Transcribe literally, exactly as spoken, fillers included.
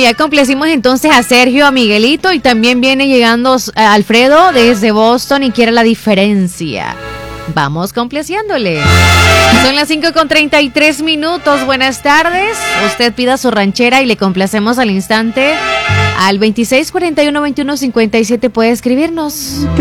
ya complacimos entonces a Sergio, a Miguelito y también viene llegando uh, Alfredo desde Boston y quiere la diferencia. Vamos complaciéndole. Son las cinco con treinta y tres minutos. Buenas tardes. Usted pida su ranchera y le complacemos al instante. Al veintiséis cuarenta y uno veintiuno cincuenta y siete puede escribirnos.